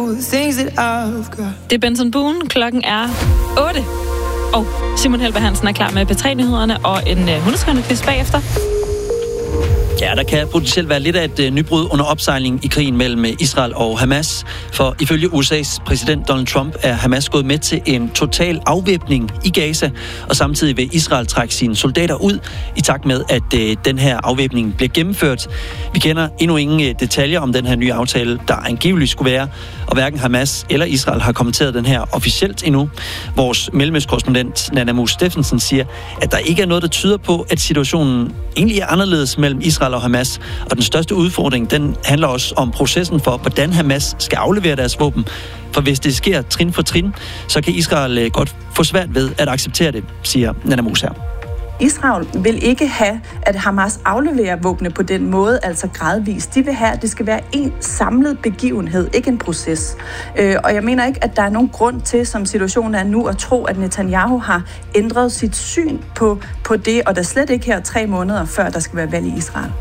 Det er Benson Boone. Klokken er 8. Og Simon Helberg Hansen er klar med P3-nyhederne og en hundeskønne-quiz bagefter. Ja, der kan potentielt være lidt af et nybrud under opsejling i krigen mellem Israel og Hamas. For ifølge USA's præsident Donald Trump er Hamas gået med til en total afvæbning i Gaza, og samtidig vil Israel trække sine soldater ud i takt med, at den her afvæbning bliver gennemført. Vi kender endnu ingen detaljer om den her nye aftale, der angiveligt skulle være, og hverken Hamas eller Israel har kommenteret den her officielt endnu. Vores mellemøstkorrespondent Nana Mus Steffensen siger, at der ikke er noget, der tyder på, at situationen egentlig er anderledes mellem Israel og Hamas. Og den største udfordring, den handler også om processen for, hvordan Hamas skal aflevere deres våben. For hvis det sker trin for trin, så kan Israel godt få svært ved at acceptere det, siger Nana Mus her. Israel vil ikke have, at Hamas afleverer våbne på den måde, altså gradvist. De vil have, at det skal være en samlet begivenhed, ikke en proces. Og jeg mener ikke, at der er nogen grund til, som situationen er nu, at tro, at Netanyahu har ændret sit syn på det, og der slet ikke her 3 måneder før, der skal være valg i Israel.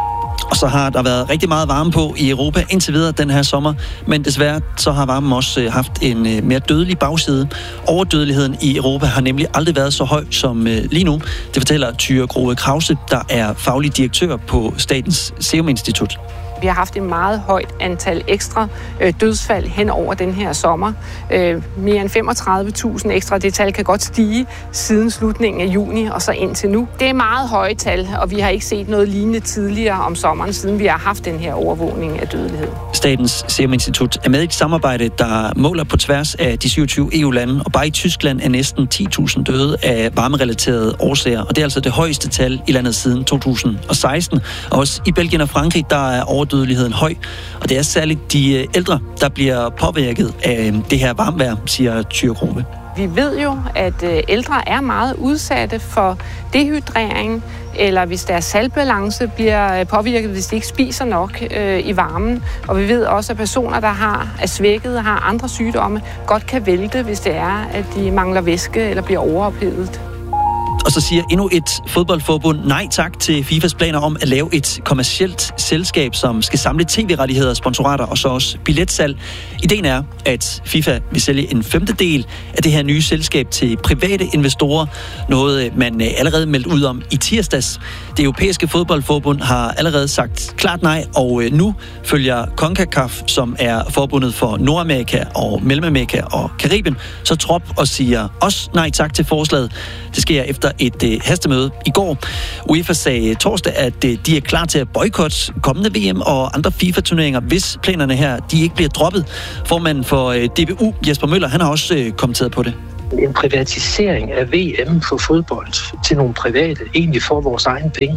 Og så har der været rigtig meget varme på i Europa indtil videre den her sommer, men desværre så har varmen også haft en mere dødelig bagside. Overdødeligheden i Europa har nemlig aldrig været så høj som lige nu. Det fortæller Tyre Grove Krause, der er faglig direktør på Statens Serum Institut. Vi har haft et meget højt antal ekstra dødsfald hen over den her sommer. Mere end 35.000 ekstra. Det tal kan godt stige siden slutningen af juni og så indtil nu. Det er meget høje tal, og vi har ikke set noget lignende tidligere om sommeren, siden vi har haft den her overvågning af dødelighed. Statens Serum Institut er med i et samarbejde, der måler på tværs af de 27 EU-lande, og bare i Tyskland er næsten 10.000 døde af varmerelaterede årsager. Og det er altså det højeste tal i landet siden 2016. Og også i Belgien og Frankrig, der er overdødeligheden høj, og det er særligt de ældre, der bliver påvirket af det her varmvejr, siger Tyre Grove. Vi ved jo, at ældre er meget udsatte for dehydrering, eller hvis deres saltbalance bliver påvirket, hvis de ikke spiser nok i varmen. Og vi ved også, at personer, der er svækket og har andre sygdomme, godt kan vælte, hvis det er, at de mangler væske eller bliver overophedet. Og så siger endnu et fodboldforbund nej tak til FIFAs planer om at lave et kommercielt selskab, som skal samle tv-rettigheder, sponsorater og så også billetsalg. Ideen er, at FIFA vil sælge en 5/5 af det her nye selskab til private investorer. Noget, man allerede meldte ud om i tirsdags. Det europæiske fodboldforbund har allerede sagt klart nej, og nu følger CONCACAF, som er forbundet for Nordamerika og Mellemamerika og Karibien, så trop og siger også nej tak til forslaget. Det sker efter et hastemøde i går. UEFA sagde torsdag, at de er klar til at boykotte kommende VM og andre FIFA-turneringer, hvis planerne her de ikke bliver droppet. Formanden for DBU, Jesper Møller, han har også kommenteret på det. En privatisering af VM for fodbold til nogle private, egentlig for vores egen penge,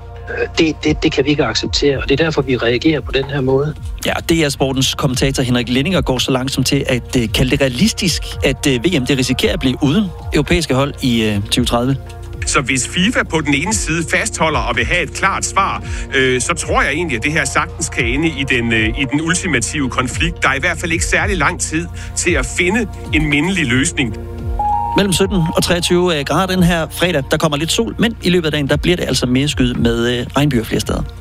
det kan vi ikke acceptere, og det er derfor, vi reagerer på den her måde. Ja, det er sportens kommentator Henrik Lenninger går så langt som til at kalde det realistisk, at VM det risikerer at blive uden europæiske hold i 2030. Så hvis FIFA på den ene side fastholder og vil have et klart svar, så tror jeg egentlig, at det her sagtens kan ende i den ultimative konflikt. Der er i hvert fald ikke særlig lang tid til at finde en mindelig løsning. Mellem 17 og 23 grader den her fredag, der kommer lidt sol, men i løbet af dagen, der bliver det altså mere skyet med regnbyer flere steder.